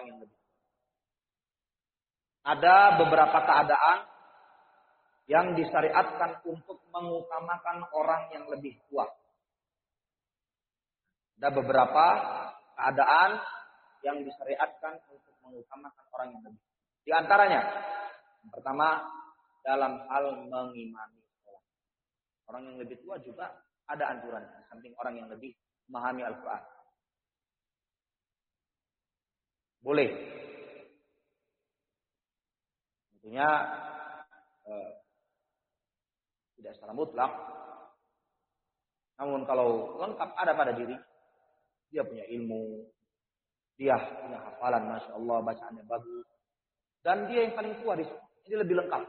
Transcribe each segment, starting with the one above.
orang yang lebih. Ada beberapa keadaan yang disyariatkan untuk mengutamakan orang yang lebih tua. Ada beberapa keadaan yang disyariatkan untuk mengutamakan orang yang lebih. Di antaranya, yang pertama, dalam hal mengimami sholat. Orang yang lebih tua juga ada anjuran, samping orang yang lebih memahami Al-Quran. Boleh. Tentunya tidak secara mutlak. Namun kalau lengkap ada pada diri, dia punya ilmu, dia punya hafalan, Masya Allah, bacaannya bagus. Dan dia yang paling tua di sana. Ini lebih lengkap.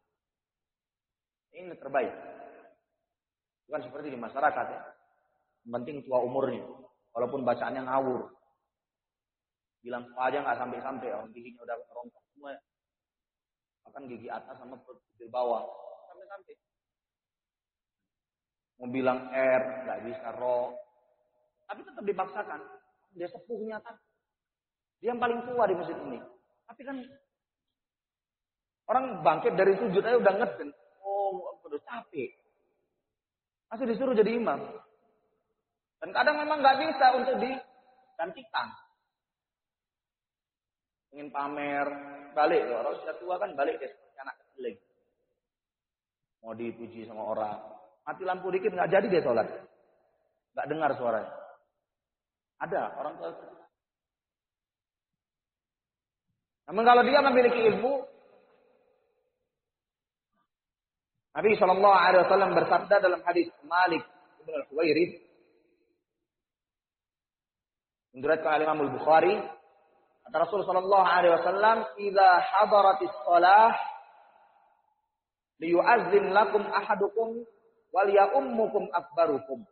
Ini terbaik. Bukan seperti di masyarakat ya. Yang penting tua umurnya. Walaupun bacaannya ngawur. Bilang aja nggak sampai-sampai. Orang giginya udah rontok semua. Bahkan gigi atas sama gigi bawah. Sampai-sampai. Mau bilang R, nggak bisa ro. Tapi tetap dipaksakan. Dia sepuhnya kan. Dia yang paling tua di masjid ini. Tapi kan orang bangkit dari sujud aja udah ngeden. Oh, udah capek. Masih disuruh jadi imam. Dan kadang memang nggak bisa untuk digantikan. Ingin pamer, balik. Orang sudah tua kan balik dia seperti anak kecil. Mau dipuji sama orang. Mati lampu dikit nggak jadi dia sholat. Nggak dengar suaranya. Ada orang tua seperti itu. Namun kalau dia memiliki ilmu, Nabi SAW bersabda dalam hadis Malik bin Al-Huwairith, diriwayatkan oleh Imam Al-Bukhari, kata Rasulullah SAW, "Idza hadaratis shalah liyu'azzin lakum ahadukum wal ya'ummukum akbarukum."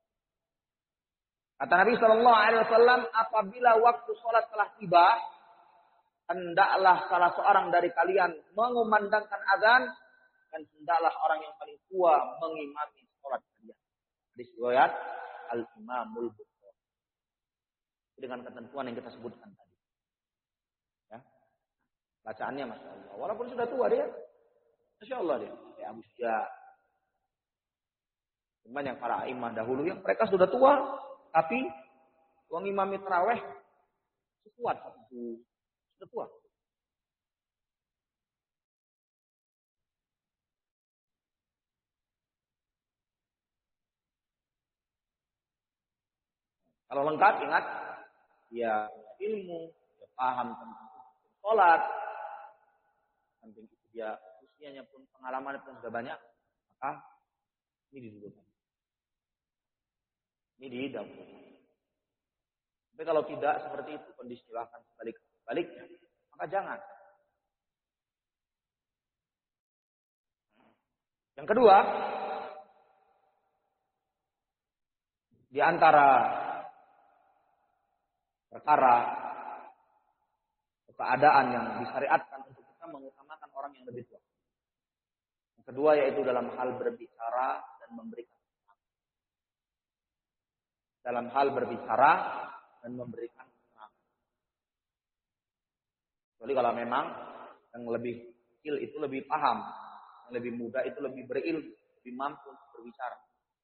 Kata Nabi SAW, apabila waktu sholat telah tiba, hendaklah salah seorang dari kalian mengumandangkan azan, dan hendaklah orang yang paling tua mengimami sholat kalian. Hadis riwayat Al-Imamul Bukhari. Dengan ketentuan yang kita sebutkan tadi. Ya. Bacaannya Masya Allah. Walaupun sudah tua dia. Masya Allah dia. Kayak Abu Syja. Cuman yang para imam dahulu yang mereka sudah tua. Tapi mengimami tarawih kuat. Sudah tua. Kalau lengkap, ingat, dia ilmu, dia paham tentang sholat, samping itu dia usianya pun, pengalaman pun sudah banyak, maka ini didudukkan. Ini didahulukan. Tapi kalau tidak seperti itu, kondisi akan sebaliknya, maka jangan. Yang kedua, di antara perkara keadaan yang disyariatkan untuk kita mengutamakan orang yang lebih tua. Yang kedua yaitu dalam hal berbicara dan memberikan. Dalam hal berbicara dan memberikan keterangan. Kecuali kalau memang yang lebih kecil itu lebih paham, yang lebih muda itu lebih berilmu, lebih mampu untuk berbicara.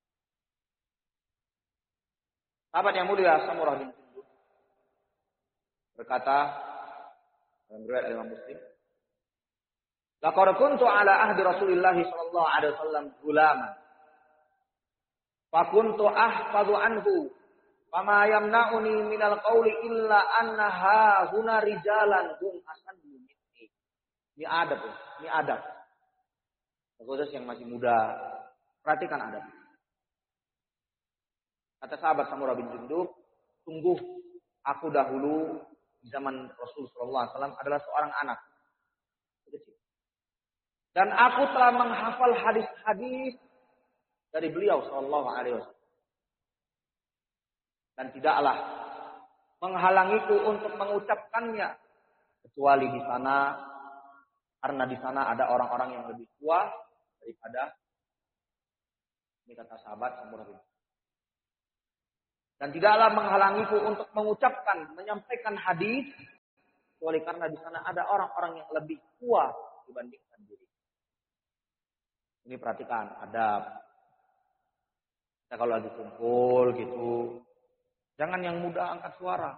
Sahabat yang mulia Samurah bin Jundub berkata dalam riwayat Imam Muslim, "Laqad kuntu ala ahdi Rasulillah sallallahu alaihi wasallam gulaman. Fa kuntu ahfadhu anhu, fama yamna'uni minal qawli illa annaha huna rijalan hum asannu minni." Ini adab, ini adab. Khusus yang masih muda, perhatikan adab. Kata sahabat Samurah bin Jundub, sungguh aku dahulu di zaman Rasulullah SAW adalah seorang anak kecil. Dan aku telah menghafal hadis-hadis dari beliau Sallallahu Alaihi Wasallam. Dan tidaklah menghalangiku untuk mengucapkannya kecuali di sana, karena di sana ada orang-orang yang lebih tua daripada, ini kata sahabat Samurah bin Jundub. Dan tidaklah menghalangiku untuk mengucapkan, menyampaikan hadis kecuali karena di sana ada orang-orang yang lebih tua dibandingkan diri. Ini perhatikan, adab. Kita kalau lagi kumpul gitu, jangan yang muda angkat suara.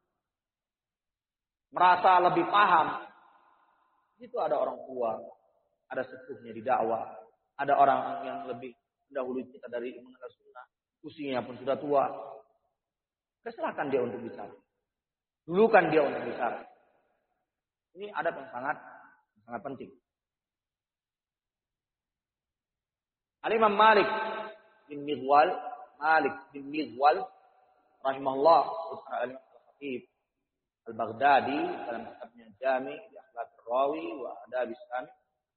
Merasa lebih paham. Itu ada orang tua, ada sepuhnya di dakwah, ada orang yang lebih dahulu kita dari mengenal sunnah, usianya pun sudah tua. Silakan dia untuk bicara. Dulukan dia untuk bicara. Ini adab yang sangat penting. Al-Imam Malik bin Mighwal rahimahullah, Al-Khatib Al-Baghdadi dalam kitabnya Jami' di Akhlaq Rawi wa Adab Sami.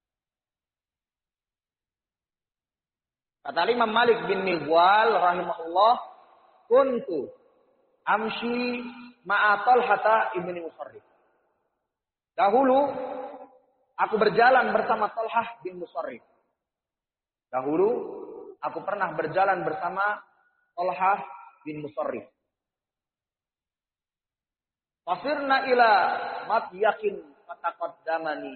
Kata Imam Malik bin Mighwal rahimahullah, kuntu amshi ma'a Talhata ibni Musarrif. Dahulu aku berjalan bersama Talhah bin Musarrif. Dahulu aku pernah berjalan bersama Talhah bin Musarrif. Fasirna ila matyakin fataqaddamani.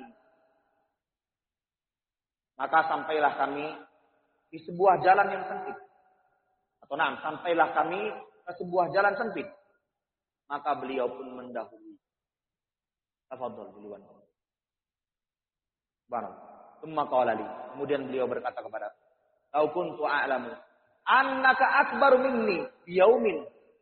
Maka sampailah kami di sebuah jalan yang sempit. Sampailah kami ke sebuah jalan sempit. Maka beliau pun mendahului. Tafadhol duluan. Barang. Tsumma qala li. Kemudian beliau berkata kepada, "Lau kuntu a'lamu annaka akbaru minni bi yaumin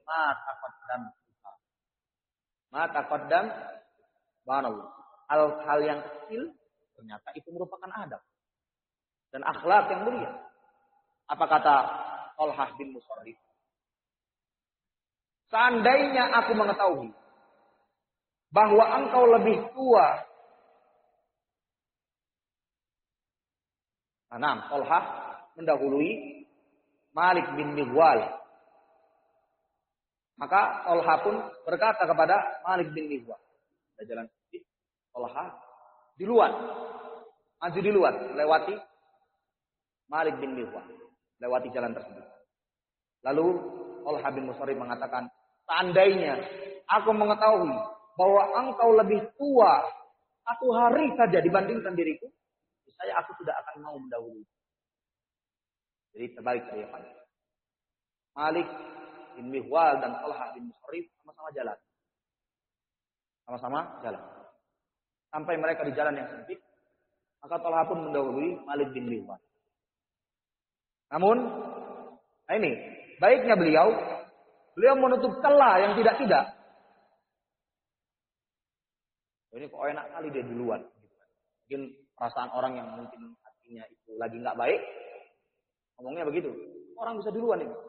ma taqaddam." Subhanallah. Hal yang kecil ternyata itu merupakan adab dan akhlak yang mulia. Apa kata Talhah bin Musarrif? Seandainya aku mengetahui bahwa engkau lebih tua. Talhah mendahului Malik bin Mighwal. Maka Talhah pun berkata kepada Malik bin Mighwal, ada jalan sedikit, Talhah duluan, maju duluan, lewati Malik bin Mighwal, lewati jalan tersebut. Lalu Talhah bin Musarrif mengatakan, seandainya aku mengetahui bahwa engkau lebih tua 1 hari saja dibandingkan diriku, aku tidak akan mau mendahului. Jadi terbalik saya Pak. Malik bin Mighwal dan Talhah bin Musarrif sama-sama jalan. Sampai mereka di jalan yang sempit, maka Talhah pun mendahului Malik bin Mighwal. Namun, ini baiknya beliau menutup celah yang tidak. Ini kok enak kali dia duluan. Mungkin perasaan orang yang mungkin hatinya itu lagi nggak baik, ngomongnya begitu. Orang bisa duluan ini.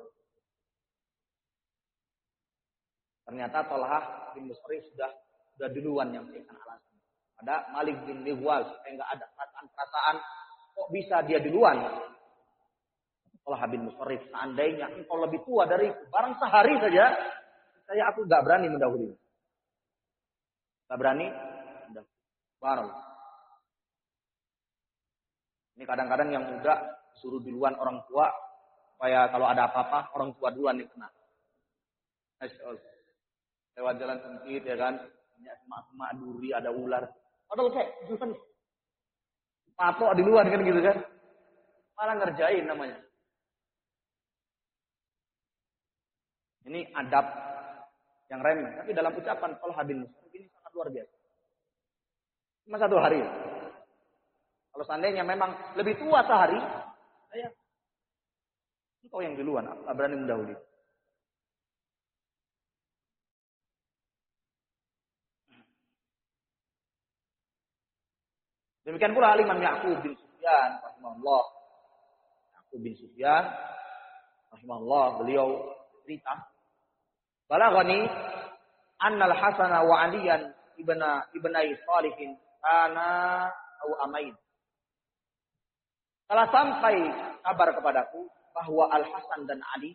Ternyata Talhah bin Musarrif sudah duluan yang memberikan alasan. Ada Malik bin Mighwal supaya nggak ada perasaan kok bisa dia duluan. Talhah bin Musarrif, seandainya engkau lebih tua dari barang sehari saja, aku nggak berani mendahului. Nggak berani. Baru. Ini kadang-kadang yang muda suruh duluan orang tua supaya kalau ada apa-apa orang tua duluan yang kena. Lewat jalan sempit ya kan, banyak semak-semak duri, ada ular. Padahal kayak duluan patok duluan kan gitu kan. Malah ngerjain namanya. Ini adab yang remeh, tapi dalam ucapan Talhah bin Musarrif ini sangat luar biasa. Cuma 1 hari. Kalau seandainya memang lebih tua sehari, engkau yang duluan, aku tak berani mendahului. Demikian pula Imam Ya'qub bin Sufyan rahimahullah, beliau cerita, balaghani annal Hasan wa Aliyan ibnai Salihin kana au amain. Telah sampai kabar kepadaku bahwa Al-Hasan dan Ali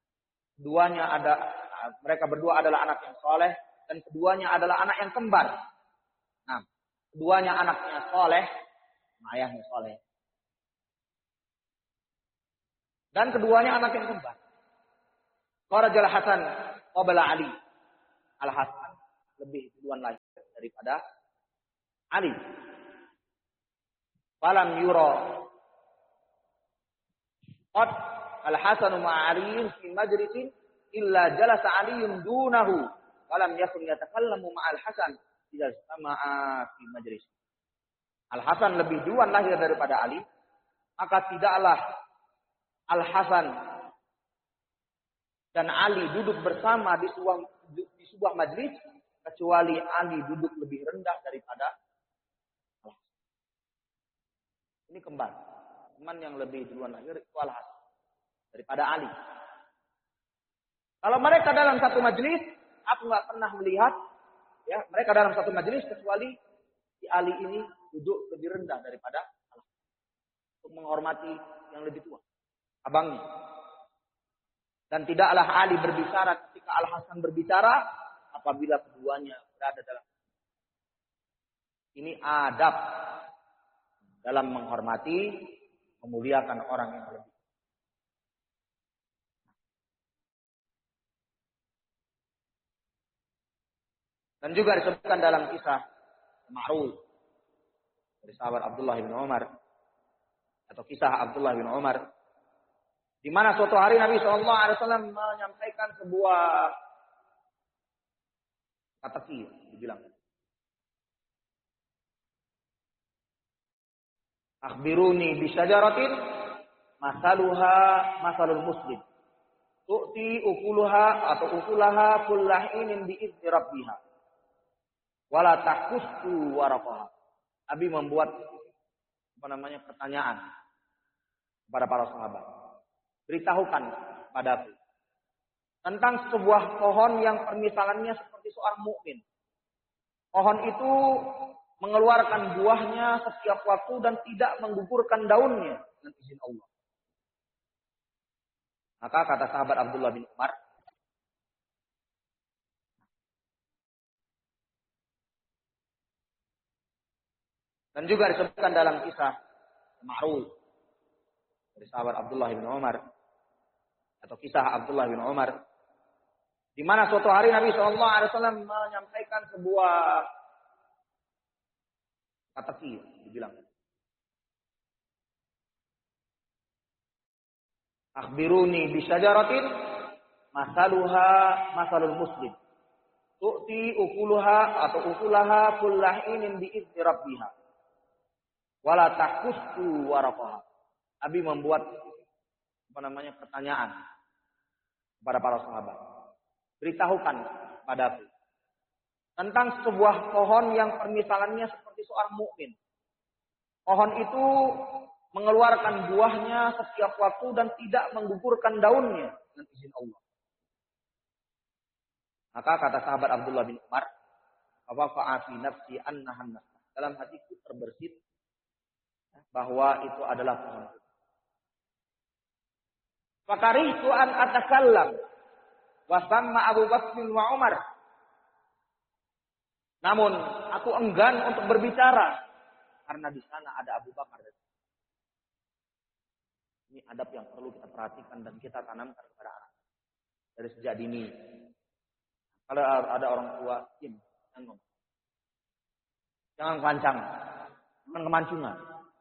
mereka berdua adalah anak yang soleh dan keduanya adalah anak yang kembar. Nah, keduanya anaknya soleh, ayahnya soleh. Dan keduanya anak yang kembar. Kharajal Hasan qabla Ali. Al-Hasan lebih duluan lahir daripada Ali. Falam yura qad al-Hasan ma'a Ali fi majlisin illa jalasa Aliun dunahu walam yakun yatakallamu ma'al Hasan idza sama'a fi majlis. Al-Hasan lebih duluan lahir daripada Ali, maka tidaklah Al-Hasan dan Ali duduk bersama di sebuah majlis kecuali Ali duduk lebih rendah daripada Al-Hasan. Ini kembar. Teman yang lebih duluan lahir itu Al-Hasan daripada Ali. Kalau mereka dalam satu majlis, aku nggak pernah melihat ya mereka dalam satu majlis kecuali si Ali ini duduk lebih rendah daripada Al-Hasan untuk menghormati yang lebih tua, abangnya. Dan tidaklah Ali berbicara ketika Al-Hasan berbicara apabila keduanya berada dalam. Ini adab dalam menghormati, memuliakan orang yang lebih. Dan juga disebutkan dalam kisah ma'ruf dari sahabat Abdullah bin Umar atau kisah Abdullah bin Umar di mana suatu hari Nabi SAW menyampaikan sebuah kata kir, dibilang, akhbiruni bisyajaratin masaluha masalul muslim tu'ti ukuluha atau ukulaha kullahinin bi'izni rabbiha wala takussu waraqaha. Nabi membuat pertanyaan kepada para sahabat. Beritahukan padaku tentang sebuah pohon yang permisalannya seperti seorang mukmin. Pohon itu mengeluarkan buahnya setiap waktu dan tidak menggugurkan daunnya dengan izin Allah. Maka kata sahabat Abdullah bin Umar, dan juga disebutkan dalam kisah ma'ruf dari sahabat Abdullah bin Umar atau kisah Abdullah bin Umar di mana suatu hari Nabi SAW menyampaikan sebuah kata kir, dibilang, akhbiruni bisyajaratin masaluha masalul muslim tu'ti ukuluha atau ukulaha kullahinin bi'izni rabbiha wala takussu waraqaha. Nabi membuat pertanyaan kepada para sahabat. Beritahukan padaku tentang sebuah pohon yang permisalannya seperti seorang mukmin. Pohon itu mengeluarkan buahnya setiap waktu dan tidak menggugurkan daunnya dengan izin Allah. Maka kata sahabat Abdullah bin Umar, "Wafa'a fi nafsi annahan." Dalam hatiku terbersit bahwa itu adalah pohon. Fakaritu an atakallam wa samma Abu Bakr wa Umar. Namun aku enggan untuk berbicara karena di sana ada Abu Bakar. Ini adab yang perlu kita perhatikan dan kita tanamkan kepada anak dari sejak dini. Kalau ada orang tua, diam, jangan ngomong. Jangan kencang, jangan kemancingan.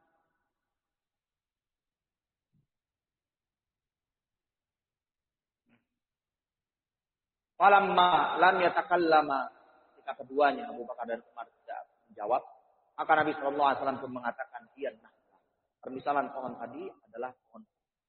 Falamma lam yatakallama, ketika keduanya Abu Bakar dan Umar tidak menjawab, maka Nabi SAW pun mengatakan, iya, nah, permisalan pohon tadi adalah pohon.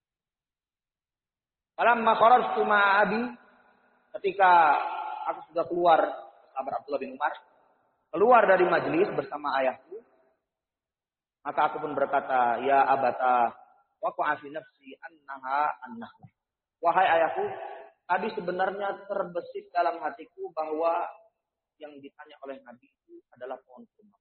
Falamma kharajtu ma'abi, ketika aku sudah keluar, sahabat Abdullah bin Umar keluar dari majelis bersama ayahku, maka aku pun berkata, ya abata, waqa'a fi nafsi annaha an-nakhlah. Wahai ayahku, tadi sebenarnya terbesit dalam hatiku bahwa yang ditanya oleh Nabi itu adalah pohon kurma.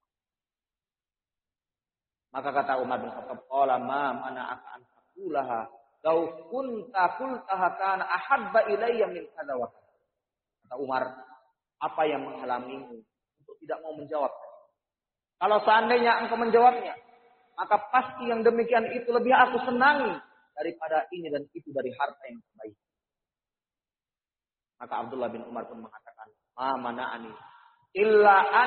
Maka kata Umar bin Khattab, qala ma mana'aka an taqulaha law kunta qultaha kana ahabba ilayya min kadza wa kadza. Kata Umar, apa yang menghalangimu untuk tidak mau menjawab? Kalau seandainya engkau menjawabnya, maka pasti yang demikian itu lebih aku senangi daripada ini dan itu dari harta yang baik. Maka Abdullah bin Umar pun mengatakan, ma mana'ani illa